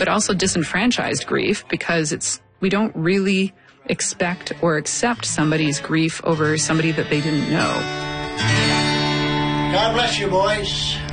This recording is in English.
but also disenfranchised grief, because we don't really expect or accept somebody's grief over somebody that they didn't know. God bless you, boys.